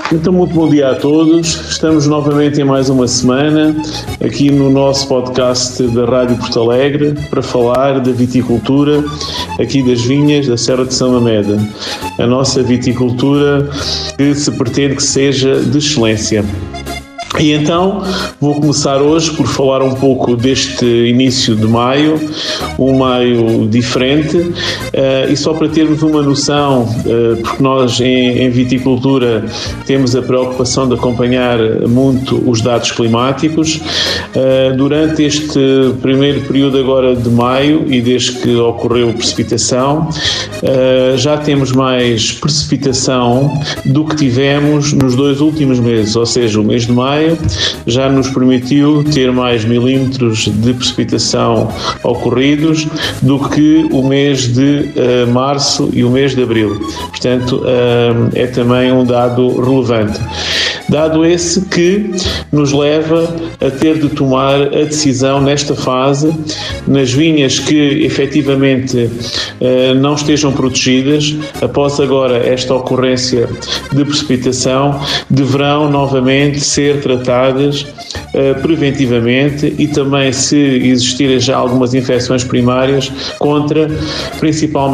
Então, muito bom dia a todos. Estamos novamente em mais uma semana aqui no nosso podcast da Rádio Porto Alegre para falar da viticultura aqui das vinhas da Serra de São Mamede. A nossa viticultura que se pretende que seja de excelência. E então vou começar hoje por falar um pouco deste início de maio, um maio diferente, e só para termos uma noção, porque nós em viticultura temos a preocupação de acompanhar muito os dados climáticos. Durante este primeiro período agora de maio e desde que ocorreu precipitação, já temos mais precipitação do que tivemos nos 2 últimos meses, ou seja, o mês de maio já nos permitiu ter mais milímetros de precipitação ocorridos do que o mês de março e o mês de abril. Portanto, é também um dado relevante. Dado esse que nos leva a ter de tomar a decisão nesta fase, nas vinhas que efetivamente não estejam protegidas, após agora esta ocorrência de precipitação, deverão novamente ser tratadas preventivamente e também, se existirem já algumas infecções primárias, contra principalmente